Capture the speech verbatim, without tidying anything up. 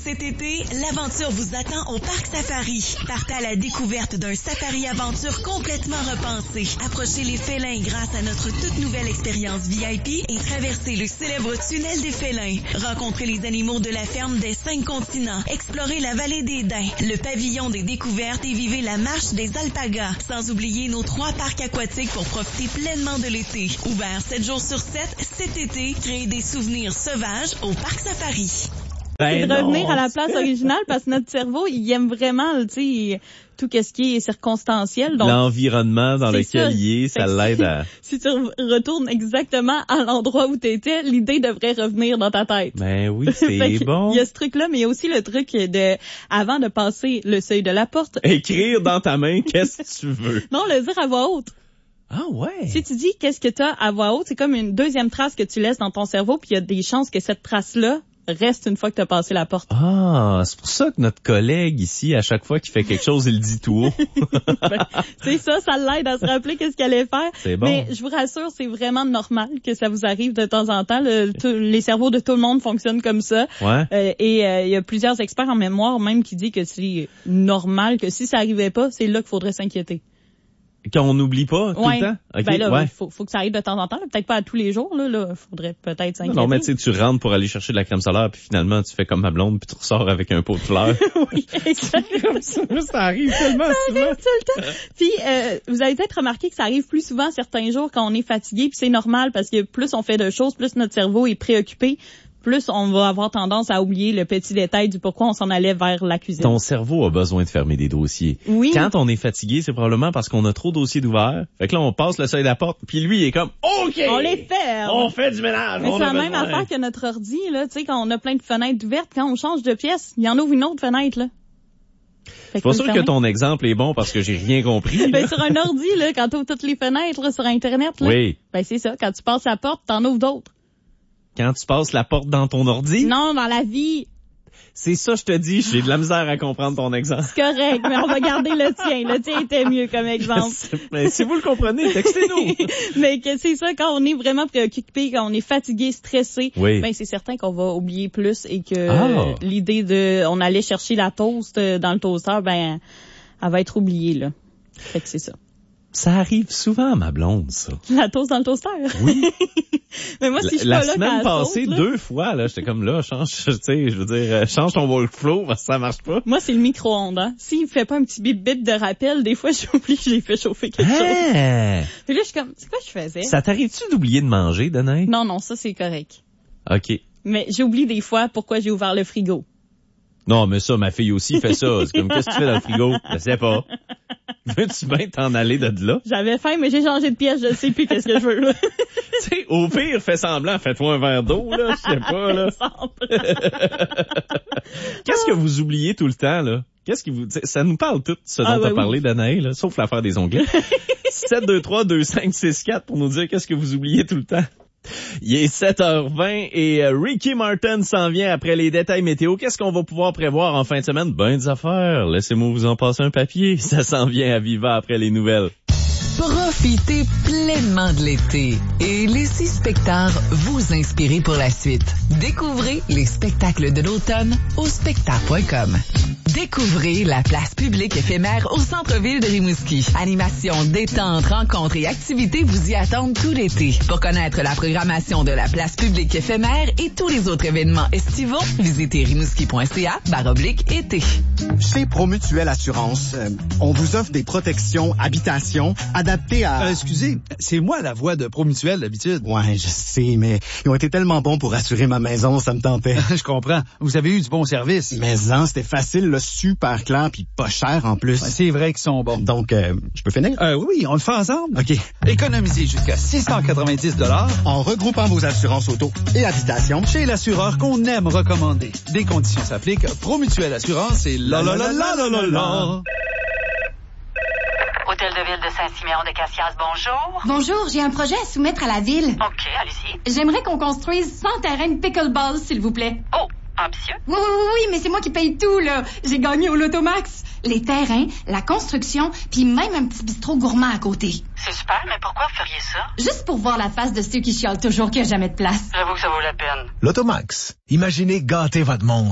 Cet été, l'aventure vous attend au Parc Safari. Partez à la découverte d'un safari-aventure complètement repensé. Approchez les félins grâce à notre toute nouvelle expérience V I P et traversez le célèbre tunnel des félins. Rencontrez les animaux de la ferme des cinq continents. Explorez la vallée des Daims, le pavillon des découvertes et vivez la marche des alpagas. Sans oublier nos trois parcs aquatiques pour profiter pleinement de l'été. Ouvert sept jours sur sept, cet été, créez des souvenirs sauvages au Parc Safari. Ben c'est de non, revenir à la place originale parce que notre cerveau, il aime vraiment, tu sais, tout ce qui est circonstanciel. Donc, l'environnement dans lequel ça. il est, ça l'aide à... Si tu retournes exactement à l'endroit où tu étais, l'idée devrait revenir dans ta tête. Ben oui, c'est bon. Il y a ce truc-là, mais il y a aussi le truc de, avant de passer le seuil de la porte... Écrire dans ta main, qu'est-ce que tu veux? Non, le dire à voix haute. Ah ouais? Si tu dis qu'est-ce que t'as à voix haute, c'est comme une deuxième trace que tu laisses dans ton cerveau, puis il y a des chances que cette trace-là reste une fois que tu as passé la porte. Ah, c'est pour ça que notre collègue ici, à chaque fois qu'il fait quelque chose, il le dit tout haut. Ben, c'est ça, ça l'aide à se rappeler qu'est-ce qu'elle allait faire. C'est bon. Mais je vous rassure, c'est vraiment normal que ça vous arrive de temps en temps. Le, tout, les cerveaux de tout le monde fonctionnent comme ça. Ouais. Euh, et il euh, y a plusieurs experts en mémoire même qui disent que c'est normal, que si ça arrivait pas, c'est là qu'il faudrait s'inquiéter. Qu'on n'oublie pas tout ouais. le temps? Okay, ben là, ouais. faut, faut que ça arrive de temps en temps. Là. Peut-être pas à tous les jours. Là, là. Faudrait peut-être s'inquiéter. Non, mais tu sais, tu rentres pour aller chercher de la crème solaire, puis finalement, tu fais comme ma blonde, puis tu ressors avec un pot de fleurs. Oui, exactement. ça, ça arrive tellement ça souvent. arrive tout le temps. Puis, euh, vous avez peut-être remarqué que ça arrive plus souvent certains jours quand on est fatigué, puis c'est normal parce que plus on fait de choses, plus notre cerveau est préoccupé, plus on va avoir tendance à oublier le petit détail du pourquoi on s'en allait vers la cuisine. Ton cerveau a besoin de fermer des dossiers. Oui. Quand on est fatigué, c'est probablement parce qu'on a trop de dossiers d'ouverts. Fait que là, on passe le seuil de la porte, puis lui, il est comme « OK! » On les ferme. On fait du ménage. Mais on c'est a la même besoin. affaire que notre ordi, là. Tu sais, quand on a plein de fenêtres ouvertes, quand on change de pièce, il y en ouvre une autre fenêtre, là. Je suis pas sûr que ton exemple est bon parce que j'ai rien compris. Ben, sur un ordi, là, quand tu ouvres toutes les fenêtres, là, sur Internet, là. Oui. Ben, c'est ça. Quand tu passes la porte, t'en ouvres d'autres. Quand tu passes la porte dans ton ordi? Non, dans la vie. C'est ça, je te dis, j'ai de la misère à comprendre ton exemple. C'est correct, mais on va garder le tien. Le tien était mieux comme exemple. Mais si vous le comprenez, textez-nous. Mais que c'est ça, quand on est vraiment préoccupé, quand on est fatigué, stressé, oui. ben c'est certain qu'on va oublier plus et que ah. euh, l'idée de on allait chercher la toast dans le toaster, ben elle va être oubliée, là. Fait que c'est ça. Ça arrive souvent à ma blonde, ça. La toast dans le toaster? Oui. Mais moi, si je suis la pas là, semaine passée, toast, là, deux fois, là, j'étais comme là, change, tu sais, je veux dire, change ton workflow parce que ça marche pas. moi, c'est le micro-ondes, hein. S'il fait pas un petit bip bip de rappel, des fois, j'oublie que j'ai fait chauffer quelque Hein? chose. Puis là, je suis comme, c'est quoi je faisais? Ça t'arrive-tu d'oublier de manger, Danae? Non, non, ça, c'est correct. OK. Mais j'oublie des fois pourquoi j'ai ouvert le frigo. Non, mais ça, ma fille aussi fait ça. C'est comme, qu'est-ce que tu fais dans le frigo? Je sais pas. Veux-tu bien t'en aller de là? J'avais faim, mais j'ai changé de pièce, je sais plus qu'est-ce que je veux, là. Tu sais, au pire, fais semblant, fais-toi un verre d'eau, là, je sais pas, là. Qu'est-ce que vous oubliez tout le temps, là? Qu'est-ce qui vous... Ça nous parle tout, ce dont ah, t'as ben parlé, oui. Danae, là, sauf l'affaire des onglets. sept deux trois deux cinq six quatre pour nous dire qu'est-ce que vous oubliez tout le temps. Il est sept heures vingt et Ricky Martin s'en vient après les détails météo. Qu'est-ce qu'on va pouvoir prévoir en fin de semaine? Ben des affaires. Laissez-moi vous en passer un papier. Ça s'en vient à Viva après les nouvelles. Profitez pleinement de l'été et laissez Spectar vous inspirer pour la suite. Découvrez les spectacles de l'automne au spectar point com. Découvrez la place publique éphémère au centre-ville de Rimouski. Animation, détente, rencontres et activités vous y attendent tout l'été. Pour connaître la programmation de la place publique éphémère et tous les autres événements estivaux, visitez rimouski.ca barre oblique été. Chez Promutuelle Assurance, euh, on vous offre des protections habitation adaptées à... Euh, excusez, c'est moi la voix de Promutuelle d'habitude. Ouais, je sais, mais ils ont été tellement bons pour assurer ma maison, ça me tentait. Je comprends. Vous avez eu du bon service. Mais non, c'était facile, là, super clair, puis pas cher en plus. Ouais, c'est vrai qu'ils sont bons. Donc, euh, je peux finir? Euh, oui, on le fait ensemble. OK. Économisez jusqu'à six cent quatre-vingt-dix dollars En regroupant vos assurances auto et habitation chez l'assureur qu'on aime recommander. Des conditions s'appliquent. Promutuelle Assurance et la la la la la la la. Hôtel de ville de Saint-Siméon-de-Cassias, bonjour. Bonjour, j'ai un projet à soumettre à la ville. OK, allez-y. J'aimerais qu'on construise cent terrains de pickleball, s'il vous plaît. Oh, ambitieux. Oui, oui, oui, oui, mais c'est moi qui paye tout, là. J'ai gagné au Lotomax. Les terrains, la construction, puis même un petit bistrot gourmand à côté. C'est super, mais pourquoi vous feriez ça? Juste pour voir la face de ceux qui chialent toujours qu'il n'y a jamais de place. J'avoue que ça vaut la peine. Lotomax. Imaginez gâter votre monde.